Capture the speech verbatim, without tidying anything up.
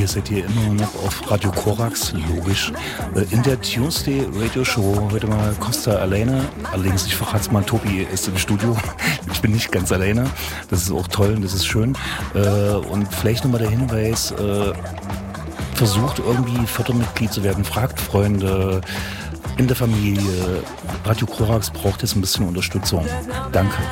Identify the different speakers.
Speaker 1: ihr seid hier immer noch auf Radio Korax, logisch. In der Tuesday Radio Show heute mal Costa alleine. Allerdings, ich verrat's mal, Tobi ist im Studio. Ich bin nicht ganz alleine. Das ist auch toll und das ist schön. Und vielleicht nochmal der Hinweis, versucht irgendwie Fördermitglied zu werden, fragt Freunde in der Familie. Radio Korax braucht jetzt ein bisschen Unterstützung. Danke.